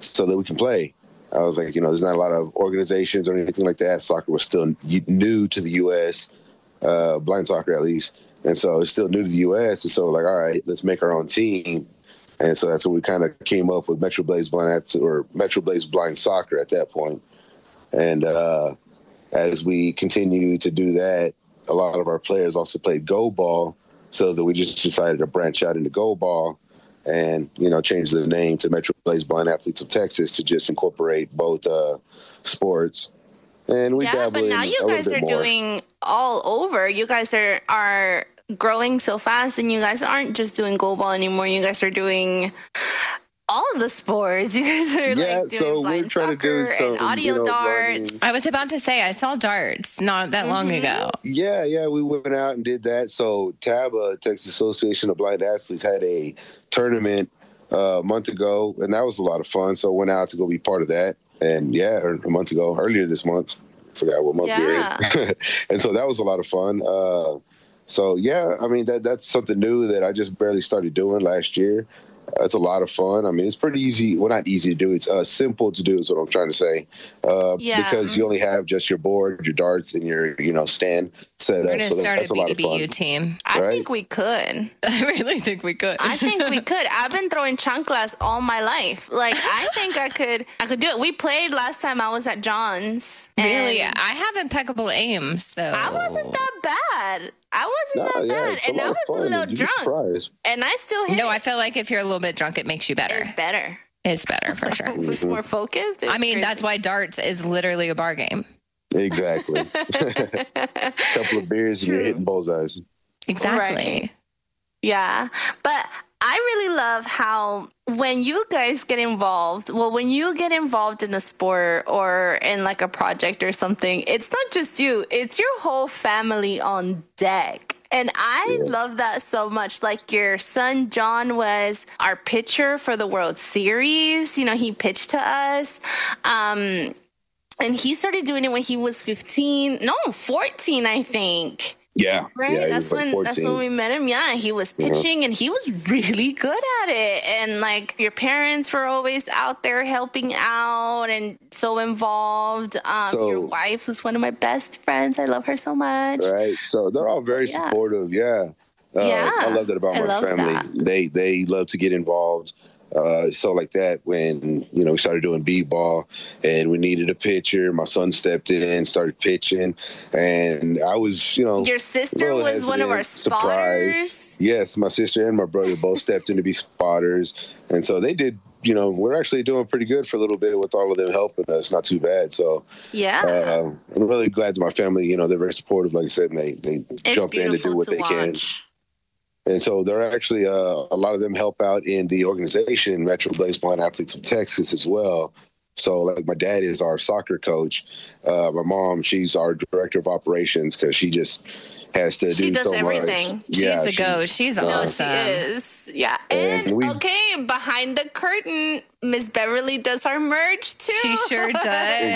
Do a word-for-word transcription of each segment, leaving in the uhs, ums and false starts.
so that we can play. I was like, you know, there's not a lot of organizations or anything like that. Soccer was still new to the U S, uh, blind soccer at least. And so it's still new to the U S. And so like, all right, let's make our own team. And so that's when we kind of came up with Metro Blaze Blind or Metro Blaze Blind Soccer at that point. And uh, as we continue to do that, a lot of our players also played Go Ball, so that we just decided to branch out into Go Ball and, you know, change the name to Metro Blaze Blind Athletes of Texas to just incorporate both uh, sports. And we yeah, but now you guys are more. doing all over. You guys are are growing so fast, and you guys aren't just doing Go Ball anymore. You guys are doing all of the sports. You guys are yeah, like doing so blind we're trying soccer to do some, and audio you know, darts. running. I was about to say, I saw darts not that mm-hmm. long ago. Yeah, yeah, we went out and did that. So T A B A, Texas Association of Blind Athletes, had a tournament uh, a month ago, and that was a lot of fun. So went out to go be part of that. And yeah, a month ago, earlier this month, I forgot what month yeah. we were in. And so that was a lot of fun. Uh, so yeah, I mean, that that's something new that I just barely started doing last year. Uh, it's a lot of fun. I mean, it's pretty easy. Well, not easy to do. It's uh, simple to do is what I'm trying to say. Uh, yeah. Because you only have just your board, your darts, and your, you know, stand set We're up. We're going to so start that's a a lot B of D B U fun. team. I right? think we could. I really think we could. I think we could. I've been throwing chanclas all my life. Like, I think I could I could do it. We played last time I was at John's. Really? I have impeccable aim, so. I wasn't that bad. I wasn't No, that yeah, bad. it's a And lot I of was fun. a little You'd be drunk. surprised. And I still hit. No, I feel like if you're a little bit drunk, it makes you better. It's better. It's better, for sure. If it's more focused. It's I mean, crazy. that's why darts is literally a bar game. Exactly. A couple of beers and you're hitting bullseyes. Exactly. Right. Yeah. But I really love how when you guys get involved, well, when you get involved in a sport or in like a project or something, it's not just you, it's your whole family on deck. And I yeah. love that so much. Like your son, John, was our pitcher for the World Series. You know, he pitched to us. Um, and he started doing it when he was fifteen. No, fourteen, I think. Yeah. Right. Yeah, that's when like that's when we met him. Yeah. He was pitching yeah. and he was really good at it. And like your parents were always out there helping out and so involved. Um, so, your wife was one of my best friends. I love her so much. Right. So they're all very yeah. supportive. Yeah. Uh, yeah. I love that about I my family. That. They they love to get involved. Uh, so like that, when, you know, we started doing b-ball and we needed a pitcher, my son stepped in, started pitching, and I was, you know, your sister was one of our spotters. Surprised. Yes, my sister and my brother both stepped in to be spotters, and so they did. You know, we're actually doing pretty good for a little bit with all of them helping us. Not too bad. So yeah, uh, I'm really glad that my family, you know, they're very supportive. Like I said, and they they it's jump in and do what they watch. can. And so they're actually, uh, a lot of them help out in the organization, Metro Blaze Blind Athletes of Texas as well. So like my dad is our soccer coach. Uh, my mom, she's our director of operations because she just has to she do does so everything. much. She's yeah, the go. She's, she's awesome. No, she is. Yeah. And, and okay, behind the curtain, Miss Beverly does our merch too. She sure does.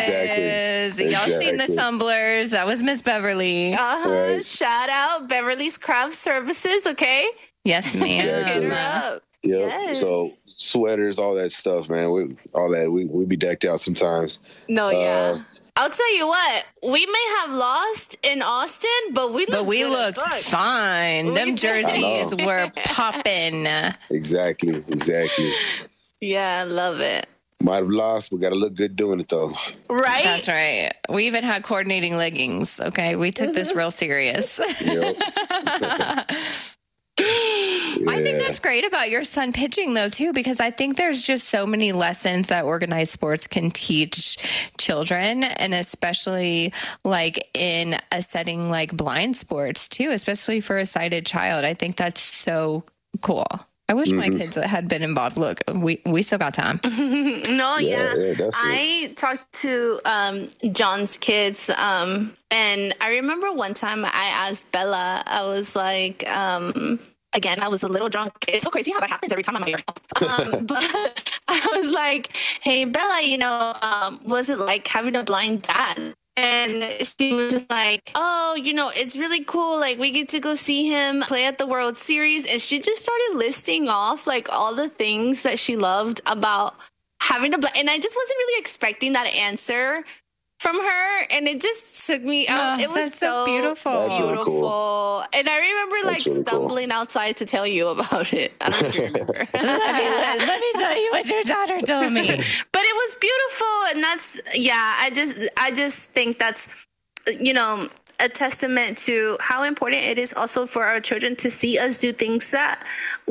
Exactly. Y'all exactly. seen the tumblers? That was Miss Beverly. Uh-huh. Right. Shout out Beverly's Craft Services, okay? Yes, ma'am. Exactly. Hit her up. Yep. Yes. So sweaters, all that stuff, man. We all that we we be decked out sometimes. No, uh, yeah. I'll tell you what, we may have lost in Austin, but we looked But we good looked as fuck. fine. We Them did. jerseys were popping. Exactly, exactly. Yeah, I love it. Might have lost, we got to look good doing it though. Right? That's right. We even had coordinating leggings. Okay, we took mm-hmm. this real serious. Yep. Yeah. I think that's great about your son pitching, though, too, because I think there's just so many lessons that organized sports can teach children, and especially like in a setting like blind sports, too, especially for a sighted child. I think that's so cool. I wish mm-hmm. my kids had been involved. Look, we, we still got time. No, yeah. yeah, yeah I talked to um, John's kids, um, and I remember one time I asked Bella, I was like, um, again, I was a little drunk. It's so crazy how that happens every time I'm at your house. Um, but I was like, hey, Bella, you know, um, was it like having a blind dad? And she was just like, oh, you know, it's really cool. Like, we get to go see him play at the World Series. And she just started listing off, like, all the things that she loved about having a blind, and I just wasn't really expecting that answer from her, and it just took me out. Oh, it was that's so so beautiful. That's really beautiful. cool. And I remember like That's really cool. stumbling outside to tell you about it. I don't know if you remember. let, me, let, let me tell you what your daughter told me. But it was beautiful, and that's yeah. I just I just think that's, you know, a testament to how important it is also for our children to see us do things that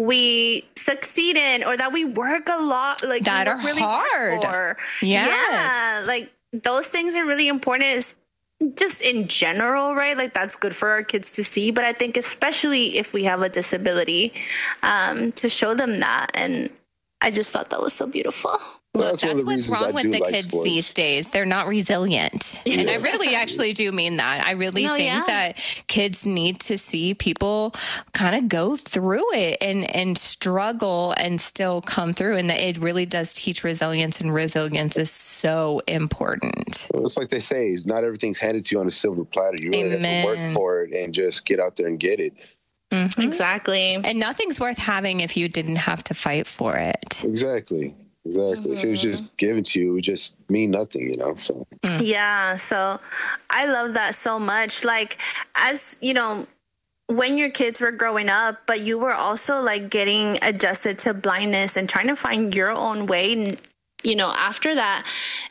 we succeed in, or that we work a lot, like that we are work really hard. hard for. Yes. Yeah, like those things are really important. Is just in general, right? Like that's good for our kids to see, but I think especially if we have a disability, um, to show them that. And I just thought that was so beautiful. Look, That's one of that's the what's reasons I wrong with do the like kids sports. these days. They're not resilient. Yeah. And I really actually do mean that. I really No, think yeah. that kids need to see people kind of go through it and, and struggle and still come through. And that it really does teach resilience, and resilience is so important. Well, it's like they say, is not everything's handed to you on a silver platter. You really have Amen. to work for it and just get out there and get it. Mhm. Exactly. And nothing's worth having if you didn't have to fight for it. Exactly. Exactly. If it was just given to you, it would just mean nothing, you know? So Yeah, so I love that so much. Like, as you know, when your kids were growing up, but you were also like getting adjusted to blindness and trying to find your own way, you know, after that.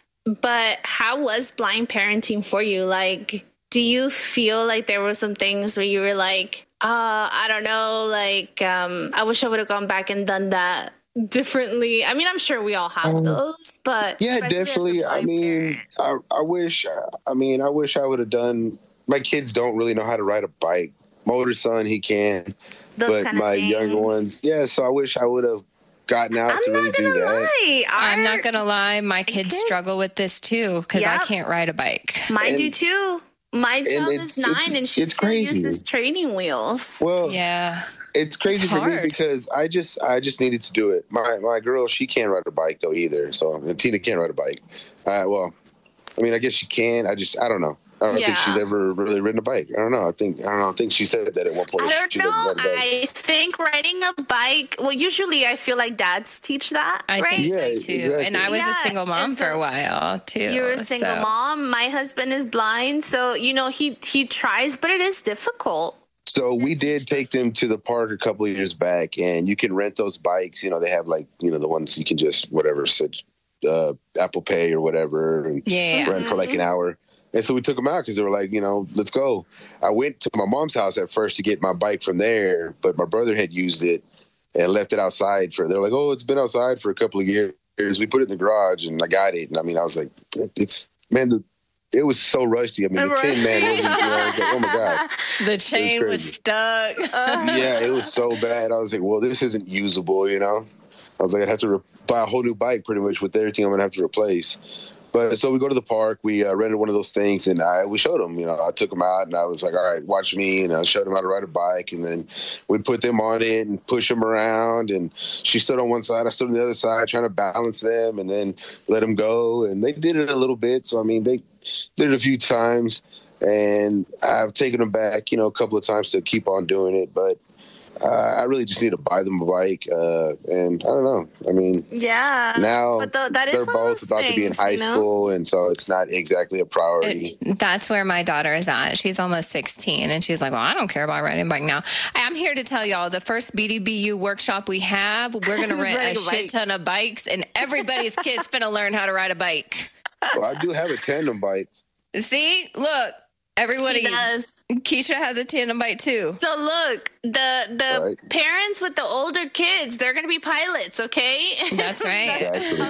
But how was blind parenting for you? Like, do you feel like there were some things where you were like, uh, I don't know, like, um, I wish I would have gone back and done that differently? I mean, I'm sure we all have Um, those, but yeah, especially as a definitely. I blind mean, parent. I, I wish, I mean, I wish I would have done, my kids don't really know how to ride a bike. My older son, he can, Those but kind of my things. younger ones, yeah, so I wish I would have gotten out I'm to really not do gonna that. lie. I'm Our- not going to lie. My kids, kids- struggle with this too because I Yep. can't ride a bike. Mine do And- too. My child it's- is nine, it's- and she it's still crazy. uses training wheels. Well, Yeah. it's crazy It's for me hard. because I just I just needed to do it. My my girl, she can't ride a bike though either. So and Tina can't ride a bike. Uh, well, I mean, I guess she can. I just I don't know. I don't think Yeah. she's ever really ridden a bike. I don't know. I think I don't know. I think she said that at one point. I don't she know. doesn't ride a bike. I think riding a bike. Well, usually I feel like dads teach that. I right? think Yeah, so too. exactly. And I was Yeah, a single mom and for so a while too. You're a single so- mom. My husband is blind, so you know he he tries, but it is difficult. So we did take them to the park a couple of years back, and you can rent those bikes. You know, they have like you know the ones you can just whatever, sit, uh, Apple Pay or whatever, and Yeah. rent for like an hour. And so we took them out because they were like, you know, let's go. I went to my mom's house at first to get my bike from there, but my brother had used it and left it outside for. They're like, oh, it's been outside for a couple of years. We put it in the garage, and I got it. And I mean, I was like, it's man, the, it was so rusty. I mean, the tin man wasn't. You know, I was like, oh my god. The chain was, crazy. stuck. Yeah, it was so bad. I was like, well, this isn't usable, you know? I was like, I'd have to re- buy a whole new bike pretty much with everything I'm going to have to replace. But so we go to the park. We uh, rented one of those things, and I we showed them. You know, I took them out, and I was like, all right, watch me. And I showed them how to ride a bike, and then we put them on it and push them around. And she stood on one side, I stood on the other side, trying to balance them, and then let them go. And they did it a little bit. So, I mean, they did it a few times. And I've taken them back, you know, a couple of times to keep on doing it. But uh, I really just need to buy them a bike. Uh, and I don't know. I mean, Yeah. now but th- that is they're one of both those about to be in things, high you know? school. And so it's not exactly a priority. It- that's where my daughter is at. She's almost sixteen, and she's like, well, I don't care about riding a bike now. I'm here to tell y'all the first B D B U workshop we have, we're going to rent Riding a a shit bike. ton of bikes, and everybody's kid's going to learn how to ride a bike. Well, I do have a tandem bike. See, look, everyone, He does. Keisha has a tandem bike too. So look, the the Right. parents with the older kids, they're gonna be pilots, okay? That's right. Exactly.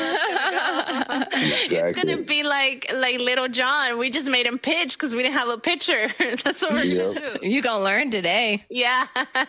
It's Exactly. gonna be like like little John. We just made him pitch because we didn't have a pitcher. That's what we're Yep. gonna do. You gonna learn today. Yeah.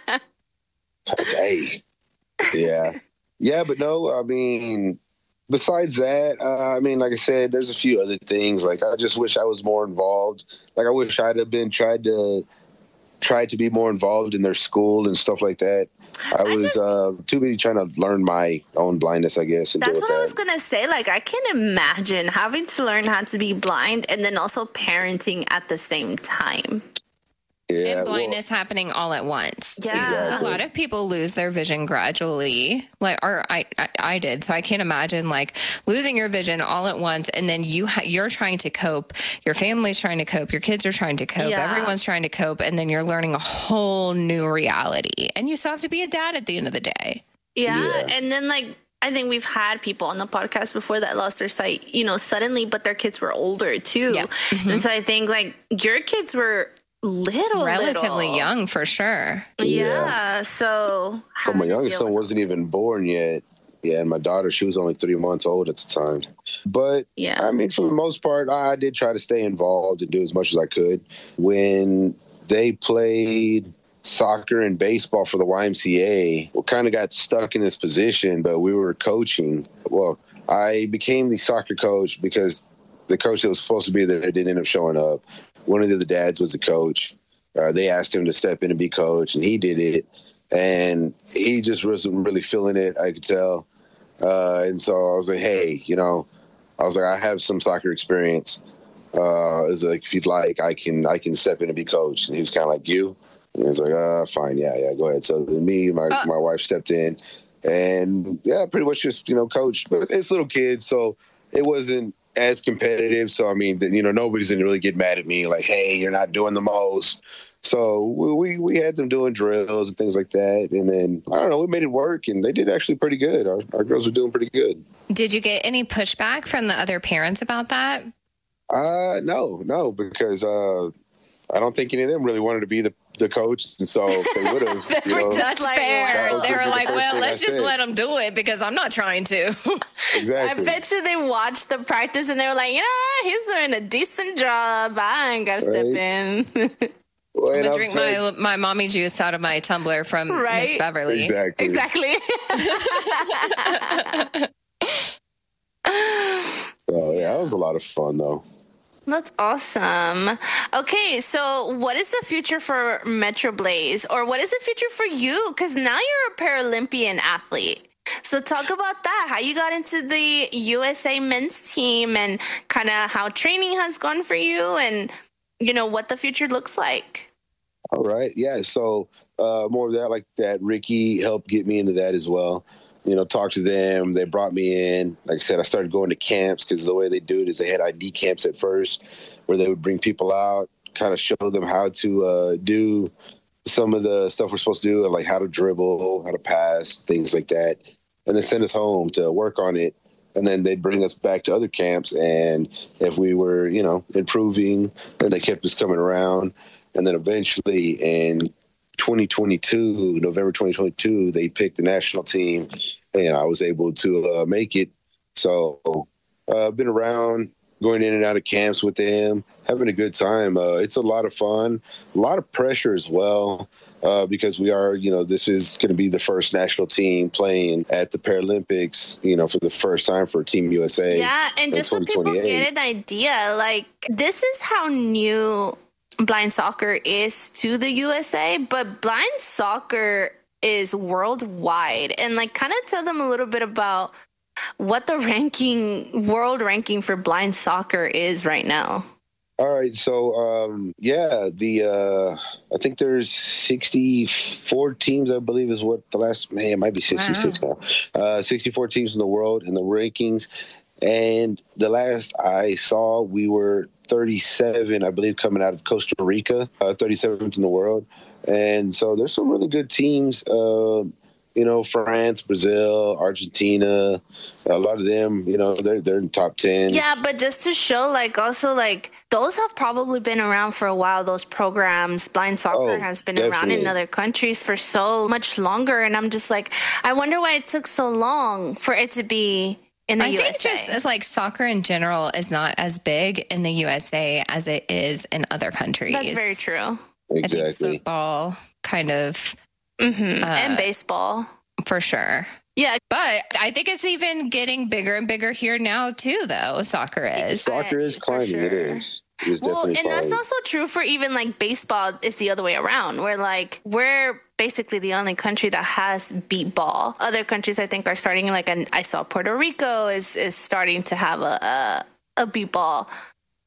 Hey. Yeah. Yeah, but no, I mean, besides that, uh, I mean, like I said, there's a few other things. Like, I just wish I was more involved. Like, I wish I'd have been tried to tried to be more involved in their school and stuff like that. I was just- uh, too busy trying to learn my own blindness, I guess, and That's deal with what I that. was gonna say. Like, I can imagine having to learn how to be blind and then also parenting at the same time. Yeah, and blindness well, happening all at once. Yeah. Exactly. A lot of people lose their vision gradually, like, or I, I, I did. So I can't imagine like losing your vision all at once, and then you ha- you're trying to cope. Your family's trying to cope. Your kids are trying to cope. Yeah. Everyone's trying to cope, and then you're learning a whole new reality. And you still have to be a dad at the end of the day. Yeah, yeah. and then like I think we've had people on the podcast before that lost their sight, you know, suddenly, but their kids were older too. Yeah. Mm-hmm. And so I think like your kids were little, relatively little. young for sure. Yeah. Yeah. So, so my youngest son wasn't even born yet. Yeah, and my daughter, she was only three months old at the time. But yeah, I mean, for the most part, I did try to stay involved and do as much as I could. When they played soccer and baseball for the Y M C A, we kind of got stuck in this position, but we were coaching. Well, I became the soccer coach because the coach that was supposed to be there didn't end up showing up. One of the other dads was the coach. Uh, they asked him to step in and be coach, and he did it. And he just wasn't really feeling it, I could tell. Uh, and so I was like, hey, you know, I was like, I have some soccer experience. Uh, I was like, if you'd like, I can I can step in and be coach. And he was kind of like, you? And he was like, uh, fine, yeah, yeah, go ahead. So then me and my, uh, my wife stepped in. And, yeah, pretty much just, you know, coached. But it's little kids, so it wasn't as competitive. So, I mean, you know, nobody's going to really get mad at me like, hey, you're not doing the most. So we we had them doing drills and things like that. And then, I don't know, we made it work, and they did actually pretty good. Our, our girls were doing pretty good. Did you get any pushback from the other parents about that? Uh, no, no, because uh, I don't think any of them really wanted to be the, the coach. And so they would have. They were just like, fair. They were like, the well, let's I just said. let them do it because I'm not trying to. Exactly. I bet you they watched the practice and they were like, yeah, he's doing a decent job. I ain't got to right. step in. Well, I'm going to drink my, my mommy juice out of my tumbler from right? Miss Beverly. Exactly. Exactly. Oh, yeah, that was a lot of fun, though. That's awesome. Okay, so what is the future for Metro Blaze, or what is the future for you? Because now you're a Paralympian athlete. So talk about that, how you got into the U S A men's team and kind of how training has gone for you and, you know, what the future looks like. All right. Yeah. So uh, more of that, like that, Ricky helped get me into that as well. You know, talk to them. They brought me in. Like I said, I started going to camps because the way they do it is they had I D camps at first where they would bring people out, kind of show them how to uh, do some of the stuff we're supposed to do, like how to dribble, how to pass, things like that. And then send us home to work on it. And then they'd bring us back to other camps. And if we were, you know, improving, then they kept us coming around. And then eventually in twenty twenty-two, November twenty twenty-two, they picked the national team, and I was able to uh, make it. So I've uh, been around, going in and out of camps with them, having a good time. Uh, it's a lot of fun, a lot of pressure as well, uh, because we are, you know, this is going to be the first national team playing at the Paralympics, you know, for the first time for Team U S A. Yeah, and just so people get an idea, like, this is how new blind soccer is to the U S A, but blind soccer is worldwide. And like, kind of tell them a little bit about what the ranking, world ranking for blind soccer is right now. All right, so um, yeah, the uh, I think there's sixty-four teams, I believe, is what the last man it might be sixty-six wow. now. Uh, sixty-four teams in the world in the rankings, and the last I saw, we were thirty-seven, I believe, coming out of Costa Rica, uh, thirty-seventh in the world. And so there's some really good teams, uh, you know, France, Brazil, Argentina, a lot of them, you know, they're, they're in top ten. Yeah, but just to show, like, also, like, those have probably been around for a while, those programs. Blind soccer oh, has been definitely. around in other countries for so much longer. And I'm just like, I wonder why it took so long for it to be in the I U S A. think just as like soccer in general is not as big in the U S A as it is in other countries. That's very true. Exactly. I think football kind of mm-hmm. uh, and baseball for sure. Yeah, but I think it's even getting bigger and bigger here now too, though. Soccer is. Soccer is climbing. Sure. It is. It is well, definitely and climbing. that's also true for even like baseball. Is the other way around, where like we're basically the only country that has beat ball. Other countries, I think, are starting like an. I saw Puerto Rico is is starting to have a a, a beat ball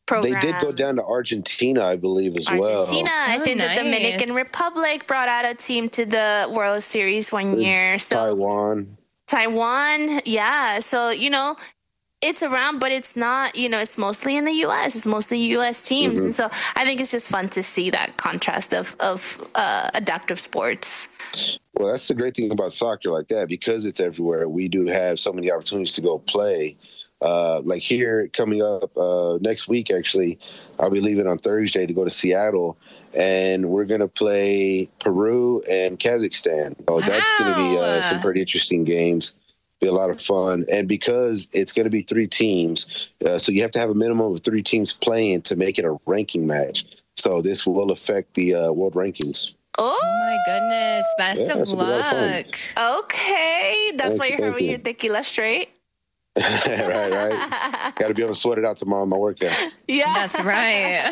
program. They did go down to Argentina, I believe, as Argentina. well. Argentina. I Oh, think nice. the Dominican Republic brought out a team to the World Series one year. So Taiwan. Taiwan, yeah. So, you know, it's around, but it's not, you know, it's mostly in the U S. It's mostly U S teams. Mm-hmm. And so I think it's just fun to see that contrast of, of uh, adaptive sports. Well, that's the great thing about soccer like that. Because it's everywhere, we do have so many opportunities to go play. Uh, like here coming up uh, next week, actually, I'll be leaving on Thursday to go to Seattle, and we're going to play Peru and Kazakhstan. So wow. That's going to be uh, some pretty interesting games. Be a lot of fun. And because it's going to be three teams, uh, so you have to have a minimum of three teams playing to make it a ranking match. So this will affect the uh, world rankings. Oh, oh my goodness. Best yeah, of luck. Okay. That's thank why you're here with your tequila straight. right, right. Got to be able to sweat it out tomorrow in my workout. Yeah. That's right.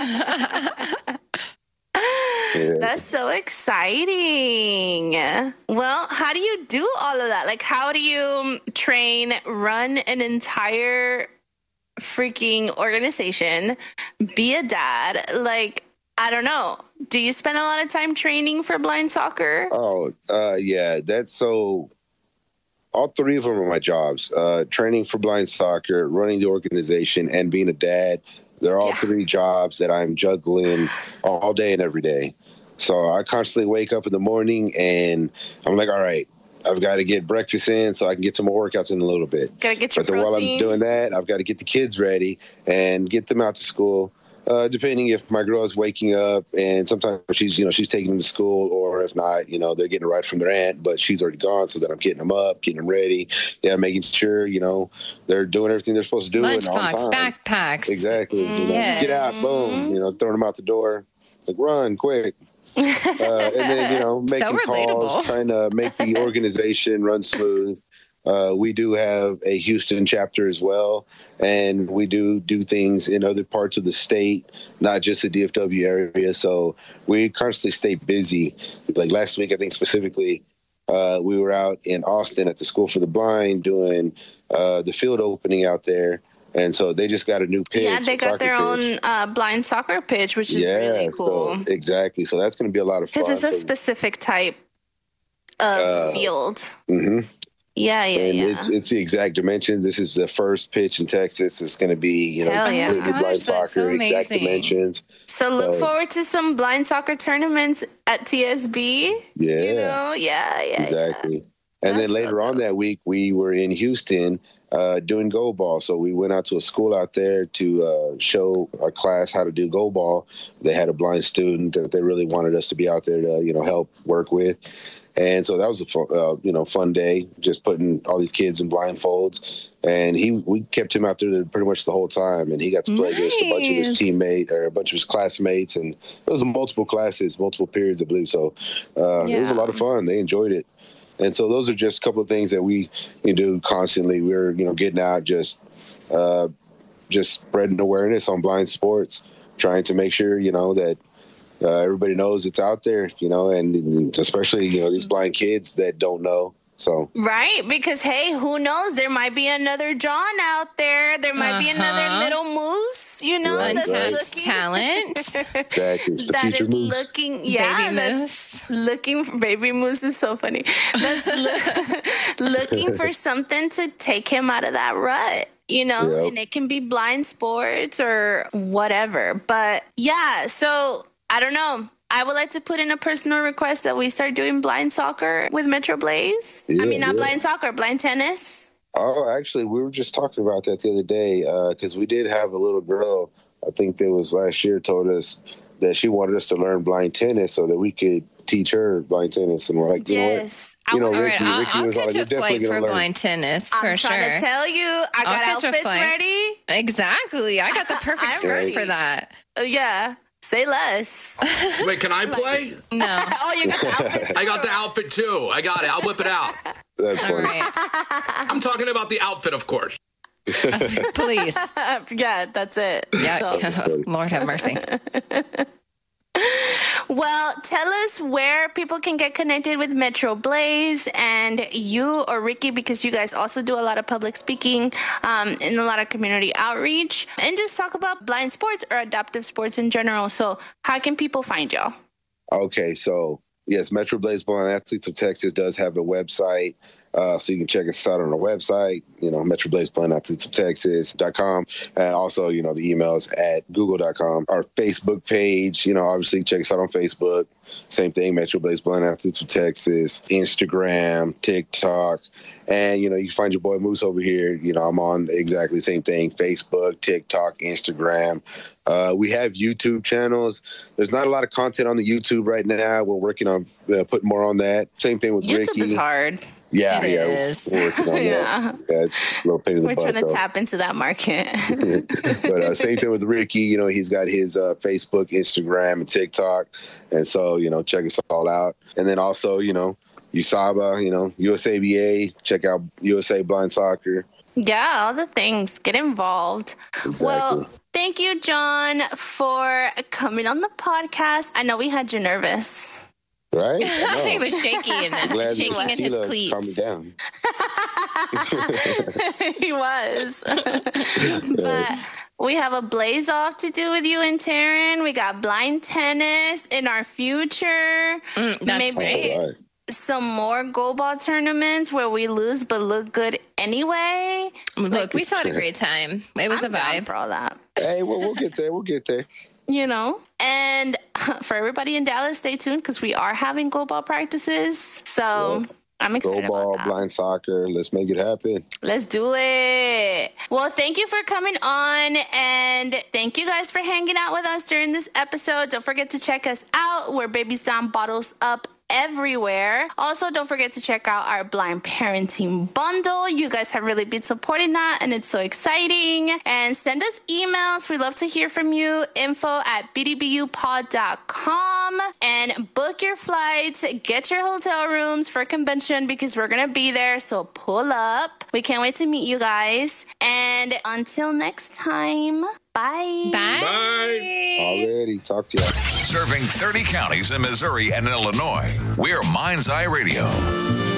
Yeah. That's so exciting. Well, how do you do all of that? Like, how do you train, run an entire freaking organization, be a dad? Like, I don't know. Do you spend a lot of time training for blind soccer? Oh, uh, yeah. That's so... All three of them are my jobs. Uh, training for blind soccer, running the organization, and being a dad. They're all yeah. three jobs that I'm juggling all day and every day. So I constantly wake up in the morning and I'm like, all right, I've got to get breakfast in so I can get some more workouts in a little bit. Gotta get your but then while I'm doing that, I've got to get the kids ready and get them out to school. Uh, depending if my girl is waking up, and sometimes she's, you know, she's taking them to school, or if not, you know, they're getting a ride from their aunt, but she's already gone, so that I'm getting them up, getting them ready, yeah, making sure, you know, they're doing everything they're supposed to do. Lunchbox, backpacks. Exactly. Mm-hmm. You know, yes. Get out, boom, you know, throwing them out the door, like run quick. uh, and then, you know, making so calls, trying to make the organization run smooth. Uh, we do have a Houston chapter as well, and we do do things in other parts of the state, not just the D F W area. So we constantly stay busy. Like last week, I think specifically, uh, we were out in Austin at the School for the Blind doing uh, the field opening out there. And so they just got a new pitch. Yeah, they got their pitch. own uh, blind soccer pitch, which is yeah, really cool. So, exactly. So that's going to be a lot of fun. Because it's a specific type of uh, field. Mm-hmm. Yeah, yeah, and yeah. it's it's the exact dimensions. This is the first pitch in Texas. It's going to be, you know, yeah. completely blind soccer, so exact dimensions. So look so, forward to some blind soccer tournaments at T S B. Yeah, you know, yeah, yeah, exactly. Yeah. And That's then later so on that week, we were in Houston uh, doing goal ball. So we went out to a school out there to uh, show our class how to do goal ball. They had a blind student that they really wanted us to be out there to, you know, help work with. And so that was a fun, uh, you know, fun day, just putting all these kids in blindfolds. And he, we kept him out there pretty much the whole time, and he got to play nice. against a bunch of his teammates or a bunch of his classmates, and it was multiple classes, multiple periods, I believe. So uh, yeah. It was a lot of fun. They enjoyed it, and so those are just a couple of things that we you know, do constantly. We're you know getting out, just uh, just spreading awareness on blind sports, trying to make sure you know that. Uh, everybody knows it's out there, you know, and especially, you know, these blind kids that don't know. So right, because, hey, who knows? There might be another John out there. There might uh-huh. be another little moose, you know, right, that's right. looking. Talent. Exactly. It's the that future is moose. looking, yeah, baby that's moose. looking for baby moose is so funny. That's lo- looking for something to take him out of that rut. You know, yep. And it can be blind sports or whatever. But yeah, so I don't know. I would like to put in a personal request that we start doing blind soccer with Metro Blaze. Yeah, I mean, not yeah. blind soccer, blind tennis. Oh, actually, we were just talking about that the other day because uh, we did have a little girl, I think that was last year, told us that she wanted us to learn blind tennis so that we could teach her blind tennis. And we're like, you yes. know what? You know, Ricky, right, I'll, Ricky I'll was catch like, a flight for learn. blind tennis, for I'm sure. I'm trying to tell you, I got outfits ready. Exactly. I got the perfect skirt ready. for that. Uh, yeah. Say less. Wait, can I play? No. Oh, you got the outfit. I got the outfit too. I got it. I'll whip it out. That's funny. Right. I'm talking about the outfit, of course. Please. Yeah, that's it. Yeah. So. Lord have mercy. Well, tell us where people can get connected with Metro Blaze and you or Ricky, because you guys also do a lot of public speaking um, and a lot of community outreach, and just talk about blind sports or adaptive sports in general. So how can people find y'all? Okay, so yes, Metro Blaze Blind Athletes of Texas does have a website. Uh, so you can check us out on our website, you know, Metro Blaze Blind Athletes of Texas dot com. And also, you know, the emails at google dot com. Our Facebook page, you know, obviously check us out on Facebook. Same thing, Metro Blaze Blind Athletes of Texas, Instagram, TikTok. And, you know, you can find your boy Moose over here. You know, I'm on exactly the same thing, Facebook, TikTok, Instagram. Uh, we have YouTube channels. There's not a lot of content on the YouTube right now. We're working on uh, putting more on that. Same thing with YouTube Ricky. YouTube is hard. Yeah, It yeah. is. We're working on Yeah. that. Yeah, it's a little pain in the We're butt, trying to though. tap into that market. But uh, same thing with Ricky. You know, he's got his uh, Facebook, Instagram, and TikTok. And so, you know, check us all out. And then also, you know, U S A B A, you know, U S A B A. Check out U S A Blind Soccer. Yeah, all the things. Get involved. Exactly. Well, thank you, John, for coming on the podcast. I know we had you nervous. Right? I know. He was shaking, Glad the shaking in his tequila cleats. calmed me down. He was. But we have a blaze off to do with you and Taryn. We got blind tennis in our future. Mm, that's Maybe All right. some more goal ball tournaments where we lose but look good anyway. Look, we still had a great time. It was I'm a down vibe. for all that. Hey, well, we'll get there. We'll get there. You know, and for everybody in Dallas, stay tuned because we are having goal ball practices. So Yep. I'm excited Go ball, about that. blind soccer. Let's make it happen. Let's do it. Well, thank you for coming on, and thank you guys for hanging out with us during this episode. Don't forget to check us out. We're Babies Down, Bottles Up everywhere. Also, don't forget to check out our blind parenting bundle. You guys have really been supporting that, and it's so exciting. And send us emails. We love to hear from you. Info at b d b u pod dot com, and book your flights. Get your hotel rooms for convention because we're gonna be there. So pull up. We can't wait to meet you guys. And until next time, bye. Bye. Bye. Already. Talk to y'all. Serving thirty counties in Missouri and Illinois. We're Mind's Eye Radio.